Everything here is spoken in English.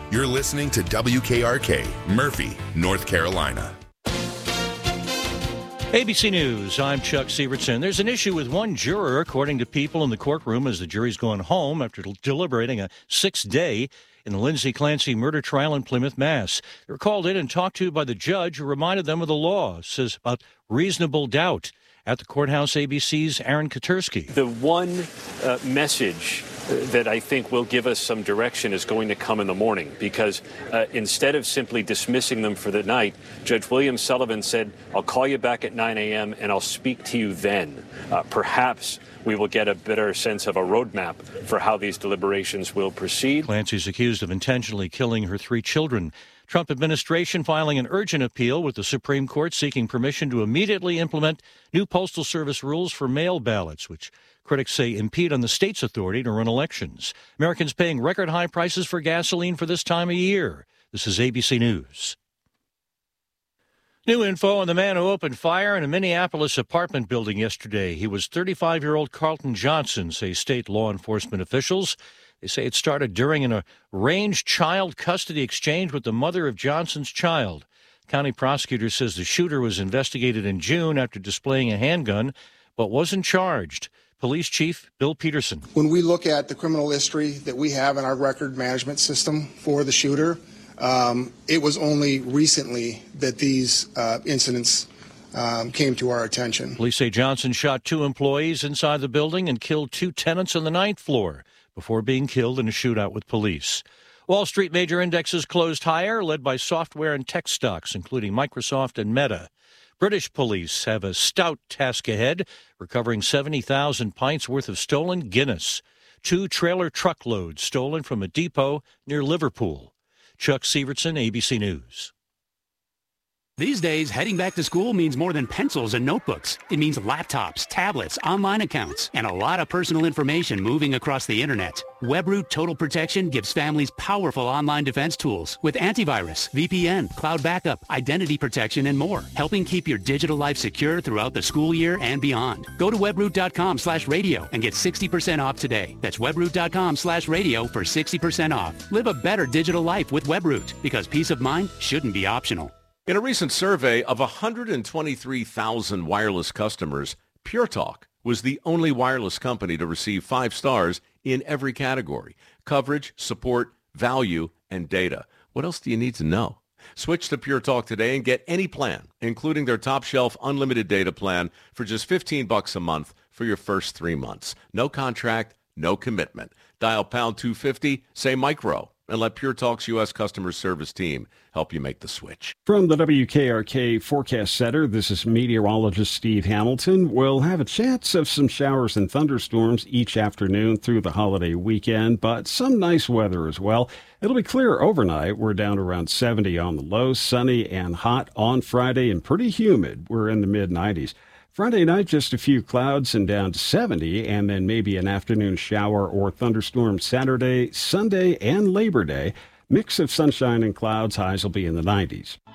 You're listening to WKRK, Murphy, North Carolina. ABC News, I'm Chuck Sievertson. There's an issue with one juror, according to people in the courtroom, as the jury's going home after deliberating a 6th day in the Lindsay Clancy murder trial in Plymouth, Mass. They were called in and talked to by the judge, who reminded them of the law, says about reasonable doubt. At the courthouse, ABC's Aaron Katersky. The one message that I think will give us some direction is going to come in the morning, because instead of simply dismissing them for the night, Judge William Sullivan said, I'll call you back at 9 a.m. and I'll speak to you then. Perhaps we will get a better sense of a roadmap for how these deliberations will proceed. Clancy's accused of intentionally killing her 3 children. Trump administration filing an urgent appeal with the Supreme Court seeking permission to immediately implement new Postal Service rules for mail ballots, which critics say impede on the state's authority to run elections. Americans paying record high prices for gasoline for this time of year. This is ABC News. New info on the man who opened fire in a Minneapolis apartment building yesterday. He was 35-year-old Carlton Johnson, say state law enforcement officials. They say it started during an arranged child custody exchange with the mother of Johnson's child. County prosecutor says the shooter was investigated in June after displaying a handgun, but wasn't charged. Police Chief Bill Peterson. When we look at the criminal history that we have in our record management system for the shooter, it was only recently that these incidents came to our attention. Police say Johnson shot 2 employees inside the building and killed 2 tenants on the 9th floor before being killed in a shootout with police. Wall Street major indexes closed higher, led by software and tech stocks, including Microsoft and Meta. British police have a stout task ahead, recovering 70,000 pints worth of stolen Guinness. 2 trailer truckloads stolen from a depot near Liverpool. Chuck Sievertson, ABC News. These days, heading back to school means more than pencils and notebooks. It means laptops, tablets, online accounts, and a lot of personal information moving across the internet. WebRoot Total Protection gives families powerful online defense tools with antivirus, VPN, cloud backup, identity protection, and more, helping keep your digital life secure throughout the school year and beyond. Go to webroot.com/radio and get 60% off today. That's webroot.com/radio for 60% off. Live a better digital life with WebRoot, because peace of mind shouldn't be optional. In a recent survey of 123,000 wireless customers, Pure Talk was the only wireless company to receive 5 stars in every category: coverage, support, value, and data. What else do you need to know? Switch to Pure Talk today and get any plan, including their top shelf unlimited data plan, for just $15 a month for your first 3 months. No contract, no commitment. Dial pound 250, say micro, and let Pure Talk's U.S. customer service team help you make the switch. From the WKRK Forecast Center, this is meteorologist Steve Hamilton. We'll have a chance of some showers and thunderstorms each afternoon through the holiday weekend, but some nice weather as well. It'll be clear overnight. We're down around 70 on the low, sunny and hot on Friday, and pretty humid. We're in the mid-90s. Friday night, just a few clouds and down to 70, and then maybe an afternoon shower or thunderstorm Saturday, Sunday, and Labor Day. Mix of sunshine and clouds, highs will be in the 90s.